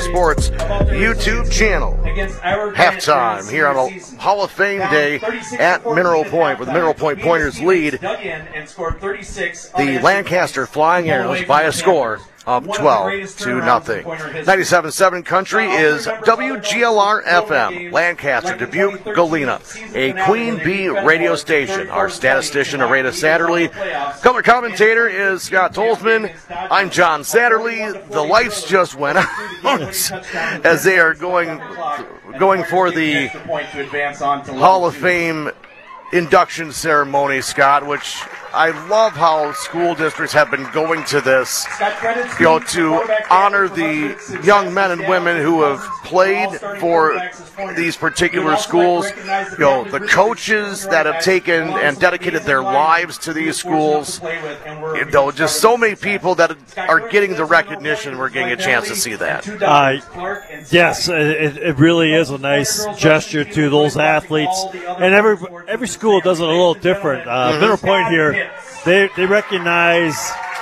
Sports YouTube channel. Halftime here on a Hall of Fame day at Mineral Point, where the Mineral Point Pointers lead the Lancaster Flying Arrows by a score of 12-0. 97.7 Country is WGLR FM, Lancaster, Dubuque, Galena, a Queen Bee radio station. Our statistician, Areta Satterley. Color commentator is Scott Tolzman. I'm John Satterley. The lights just went out as they are going for the Hall of Fame induction ceremony, Scott, which I love how school districts have been going to this, to honor the young men and women who have played for these particular schools, the coaches that have taken and dedicated their lives to these schools, just so many people that are getting the recognition. We're getting a chance to see that. Yes, it really is a nice gesture to those athletes, and every school does it a little different. Mineral Point here, they recognize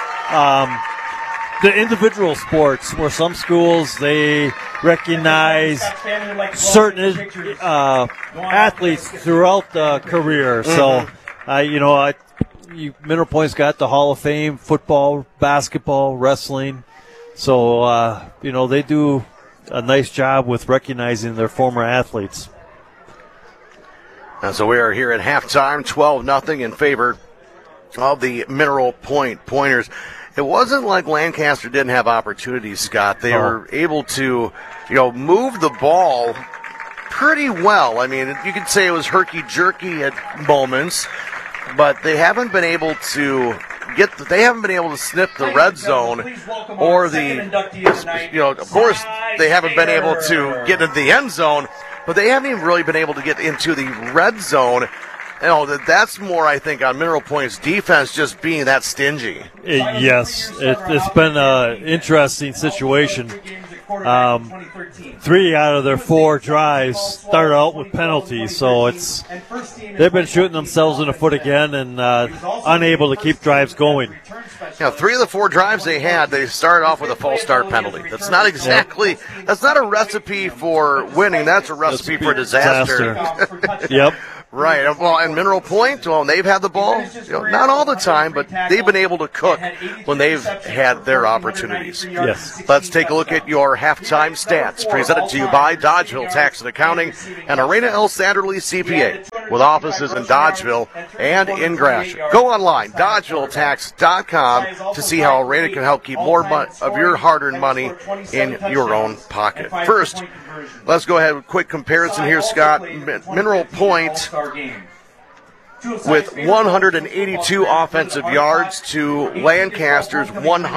the individual sports, where some schools they recognize certain athletes throughout the career. So, Mineral Point's got the Hall of Fame, football, basketball, wrestling. So, they do a nice job with recognizing their former athletes. And so we are here at halftime, 12-0 in favor of the Mineral Point Pointers. It wasn't like Lancaster didn't have opportunities, Scott. They were able to, move the ball pretty well. I mean, you could say it was herky-jerky at moments, but they haven't been able to sniff the red zone or of course, they haven't been able to get into the end zone, but they haven't even really been able to get into the red zone. That's more, I think, on Mineral Point's defense just being that stingy. Yes, it's been an interesting situation. 3 out of their 4 drives started out with penalties, so they've been shooting themselves in the foot again and unable to keep drives going. 3 of the 4 drives they started off with a false start penalty. That's not a recipe for winning. That's a recipe for disaster. Yep. Right. Well, and Mineral Point, they've had the ball, not all the time, but they've been able to cook when they've had their opportunities. Yes. Let's take a look at your halftime stats, presented to you by Dodgeville Tax and Accounting and Arena L. Satterley CPA, with offices in Dodgeville and in Gratiot. Go online, DodgevilleTax.com, to see how Arena can help keep more of your hard-earned money in your own pocket. First, let's go ahead with a quick comparison here, Scott. Mineral Point with 182 offensive yards to Lancaster's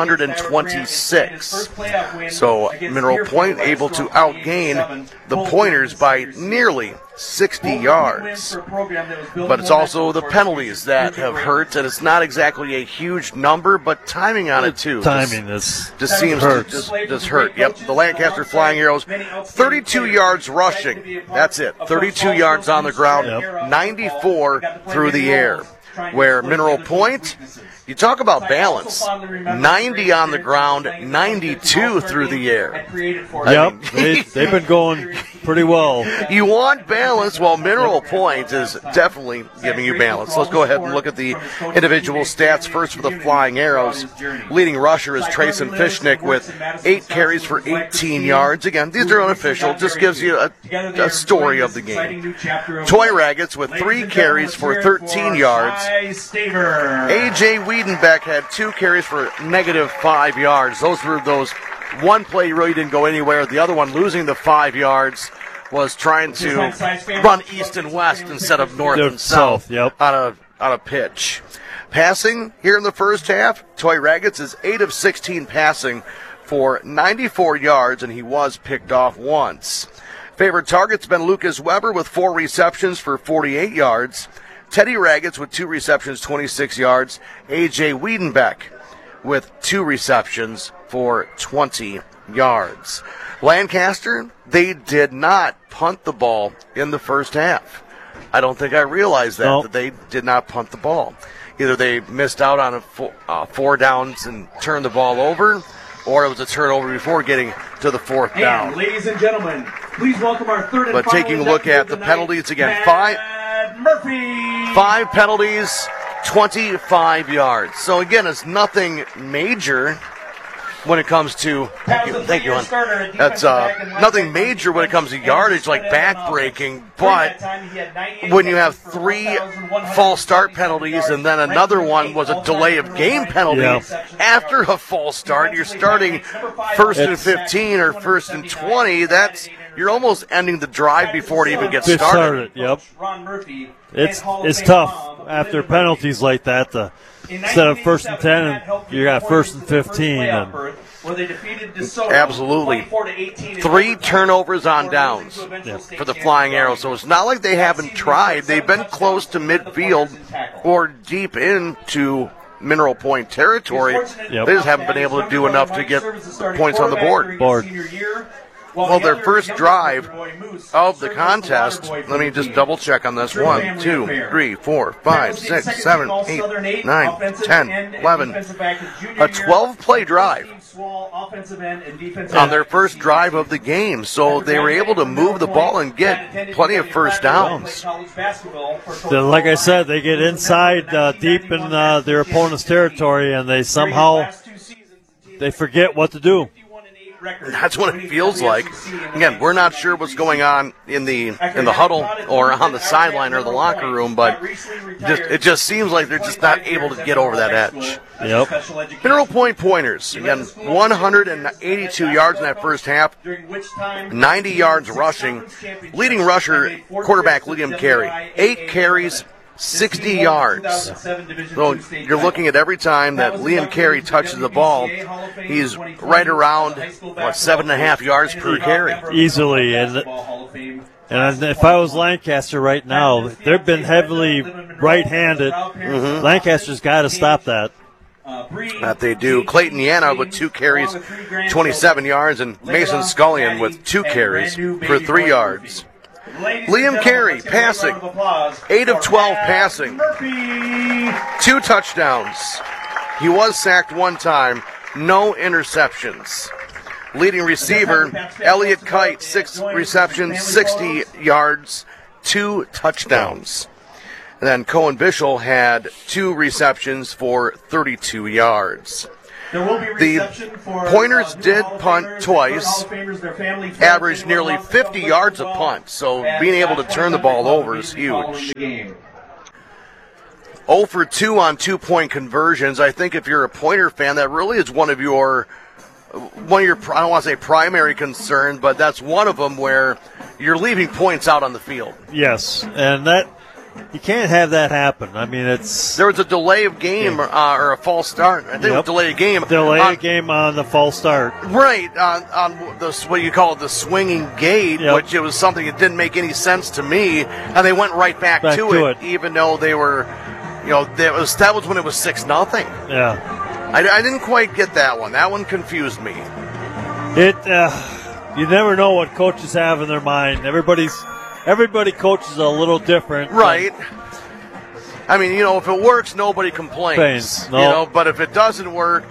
126. So Mineral Point able to outgain the Pointers by nearly 60 yards. But it's also the penalties that have hurt, and it's not exactly a huge number, but timing on it too. Timing just seems to just hurt. Yep, the Lancaster Flying Arrows, 32 yards rushing. That's it. 32 yards on the ground, 94 through the air. Where Mineral Point, you talk about balance, 90 on the ground, 92 through the air. Yep, they've been going pretty well. You want balance, well, Mineral Point is definitely giving you balance. Let's go ahead and look at the individual stats. First for the Flying Arrows, leading rusher is Trayson Fishnick with 8 carries for 18 yards. Again, these are unofficial, just gives you a story of the game. Toy Raggets with 3 carries for 13 yards. A.J. Wiedenbeck had 2 carries for -5 yards. Those were one play really didn't go anywhere. The other one, losing the 5 yards, was trying to run east and west instead of north and south. Yep. on a pitch. Passing here in the first half, Toy Raggets is 8 of 16 passing for 94 yards, and he was picked off once. Favorite target's been Lucas Weber with 4 receptions for 48 yards. Teddy Raggets with 2 receptions, 26 yards. A.J. Wiedenbeck with 2 receptions for 20 yards. Lancaster, they did not punt the ball in the first half. I don't think I realized that they did not punt the ball. Either they missed out on 4 downs and turned the ball over, or it was a turnover before getting to the fourth down. And ladies and gentlemen, please welcome our third and But final taking a look at the penalties again, five penalties, 25 yards. So again, it's nothing major when it comes to, thank you, hon. That's nothing major when it comes to yardage, like backbreaking, but when you have 3 false start penalties and then another one was a delay of game penalty after a false start, you're starting first and 15 or first and 20, you're almost ending the drive before it even gets started. Yep. It's tough after penalties like that. Instead of first and 10, you got first and 15. Absolutely. 3 turnovers on downs for the Flying Arrows. So it's not like they haven't tried. They've been close to midfield or deep into Mineral Point territory. They just haven't been able to do enough to get points on the board. Well, their first drive of the contest, let me just double check on this. 1, 2, 3, 4, 5, 6, 7, 8, 9, 10, 11. A 12-play drive on their first drive of the game. So they were able to move the ball and get plenty of first downs. Like I said, they get inside deep in their opponent's territory, and they forget what to do. That's what it feels like. Again, we're not sure what's going on in the huddle or on the sideline or the locker room, but it just seems like they're just not able to get over that edge. Yep. Mineral Point Pointers, again, 182 yards in that first half, 90 yards rushing. Leading rusher, quarterback Liam Carey, 8 carries, 60 yards. So you're looking at every time that Liam Carey touches the ball, he's right around, 7.5 yards per carry. Easily. And if I was Lancaster right now, they've been heavily right-handed. Lancaster's got to stop that. That they do. Clayton Yana with 2 carries, 27 yards, and Mason Scullion with 2 carries for 3 yards. Liam Carey passing, 8 of 12 passing, 2 touchdowns. He was sacked 1 time, no interceptions. Leading receiver, Elliot Kite, 6 receptions, 60 yards, 2 touchdowns. And then Cohen Bishel had 2 receptions for 32 yards. The Pointers did punt twice, averaged nearly 50 yards a punt, so being able to turn the ball over is huge. 0 for 2 on 2-point conversions. I think if you're a Pointer fan, that really is one of your, I don't want to say primary concern, but that's one of them where you're leaving points out on the field. Yes, and that you can't have that happen. I mean, there was a delay of game or a false start. I think it was a delay of game. Delay of game on the false start. Right, on what you call the swinging gate, which it was something that didn't make any sense to me, and they went right back to it, even though they were, that was when it was 6-0. Yeah. I didn't quite get that one. That one confused me. You never know what coaches have in their mind. Everybody coaches a little different. Right. I mean, if it works, nobody complains. No. But if it doesn't work,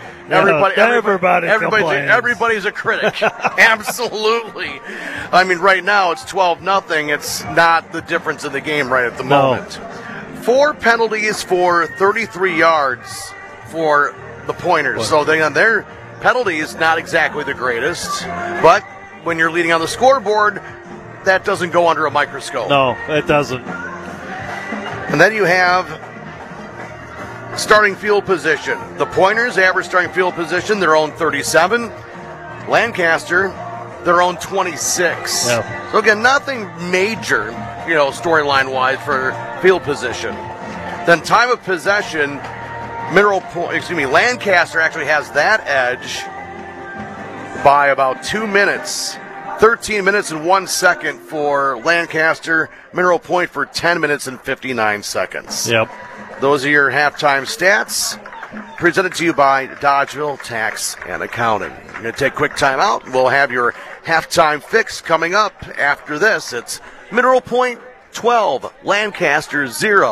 everybody's a critic. Absolutely. I mean, right now it's 12-0. It's not the difference in the game right at the moment. 4 penalties for 33 yards for the Pointers. So their penalties not exactly the greatest, but when you're leading on the scoreboard, that doesn't go under a microscope. No, it doesn't. And then you have starting field position. The Pointers average starting field position, their own 37. Lancaster, their own 26. Yeah. So again, nothing major, storyline-wise for field position. Then time of possession, Lancaster actually has that edge by about 2 minutes. 13 minutes and 1 second for Lancaster. Mineral Point for 10 minutes and 59 seconds. Yep. Those are your halftime stats. Presented to you by Dodgeville Tax and Accounting. We're going to take a quick time out. We'll have your halftime fix coming up after this. It's Mineral Point 12, Lancaster 0.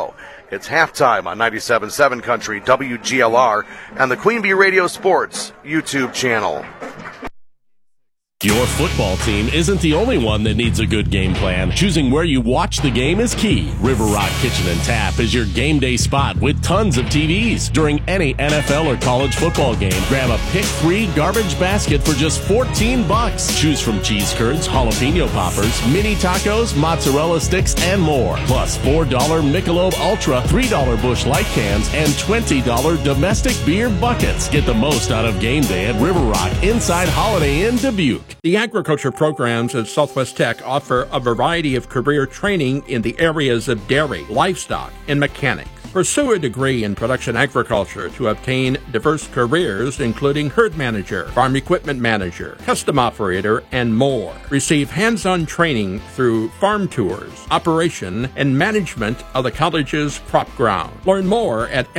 It's halftime on 97.7 Country, WGLR, and the Queen Bee Radio Sports YouTube channel. Your football team isn't the only one that needs a good game plan. Choosing where you watch the game is key. River Rock Kitchen and Tap is your game day spot with tons of TVs. During any NFL or college football game, grab a pick-free garbage basket for just $14. Choose from cheese curds, jalapeno poppers, mini tacos, mozzarella sticks, and more. Plus $4 Michelob Ultra, $3 Busch Light cans, and $20 domestic beer buckets. Get the most out of game day at River Rock inside Holiday Inn Dubuque. The agriculture programs at Southwest Tech offer a variety of career training in the areas of dairy, livestock, and mechanics. Pursue a degree in production agriculture to obtain diverse careers, including herd manager, farm equipment manager, custom operator, and more. Receive hands-on training through farm tours, operation, and management of the college's crop ground. Learn more at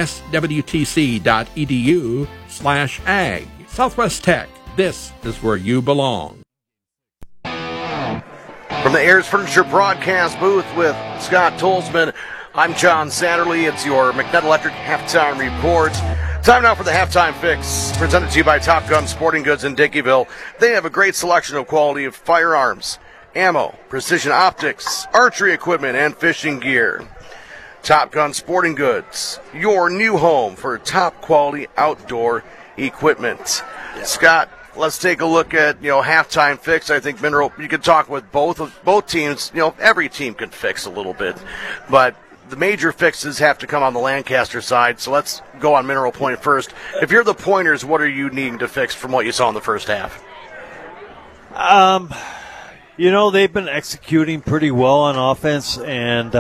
swtc.edu/ag. Southwest Tech. This is where you belong. From the Ayers Furniture broadcast booth with Scott Tolzman, I'm John Satterley. It's your McNutt Electric halftime report. Time now for the halftime fix, presented to you by Top Gun Sporting Goods in Dickeyville. They have a great selection of quality of firearms, ammo, precision optics, archery equipment, and fishing gear. Top Gun Sporting Goods, your new home for top quality outdoor equipment. Yeah. Scott, let's take a look at, halftime fix. I think Mineral, you could talk with both teams. Every team can fix a little bit, but the major fixes have to come on the Lancaster side. So let's go on Mineral Point first. If you're the Pointers, what are you needing to fix from what you saw in the first half? They've been executing pretty well on offense and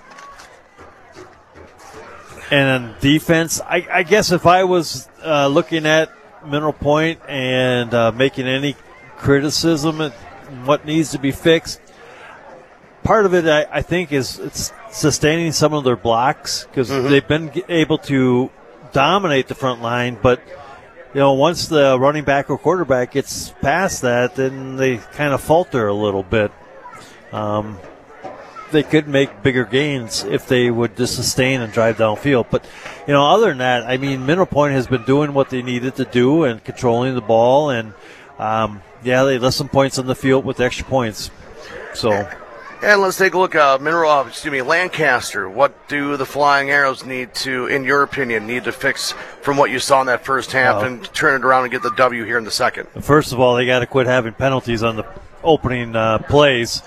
on defense. I guess if I was looking at Mineral Point and making any criticism of what needs to be fixed, part of it I think is it's sustaining some of their blocks, because they've been able to dominate the front line, but once the running back or quarterback gets past that, then they kind of falter a little bit. They could make bigger gains if they would just sustain and drive downfield. But, other than that, Mineral Point has been doing what they needed to do and controlling the ball. And, they left some points on the field with extra points. So. And let's take a look at Lancaster. What do the Flying Arrows need to, in your opinion, fix from what you saw in that first half and turn it around and get the W here in the second? First of all, they got to quit having penalties on the opening plays.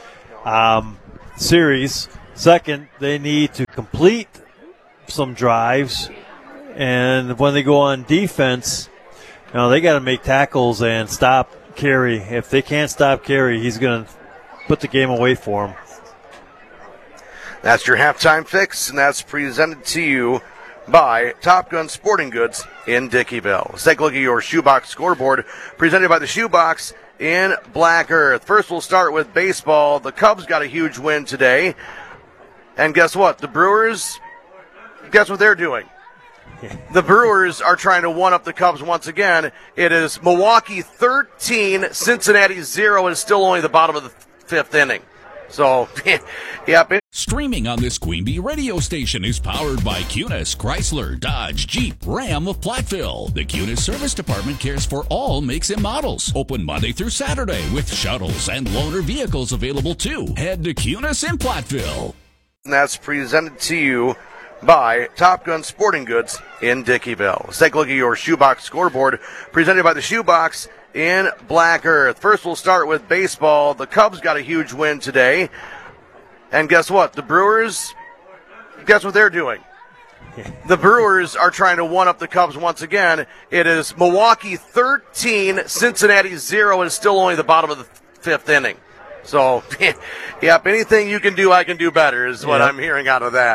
Series. Second, they need to complete some drives, and when they go on defense, they got to make tackles and stop Carey. If they can't stop Carey, he's going to put the game away for him. That's your halftime fix, and that's presented to you by Top Gun Sporting Goods in Dickeyville. Let's take a look at your Shoebox scoreboard, presented by the Shoebox in Black Earth. First, we'll start with baseball. The Cubs got a huge win today. And guess what? The Brewers, guess what they're doing? The Brewers are trying to one-up the Cubs once again. It is Milwaukee 13, Cincinnati 0, and it's still only the bottom of the fifth inning. So, yep. Streaming on this Queen Bee radio station is powered by Cunis, Chrysler, Dodge, Jeep, Ram of Platteville. The Cunis Service Department cares for all makes and models. Open Monday through Saturday with shuttles and loaner vehicles available too. Head to Cunis in Platteville. And that's presented to you by Top Gun Sporting Goods in Dickeyville. Let's take a look at your Shoebox scoreboard, presented by the Shoebox in Black Earth. First, we'll start with baseball. The Cubs got a huge win today. And guess what? The Brewers, guess what they're doing? The Brewers are trying to one-up the Cubs once again. It is Milwaukee 13, Cincinnati 0, and it's still only the bottom of the fifth inning. So, yep, anything you can do, I can do better is what I'm hearing out of that.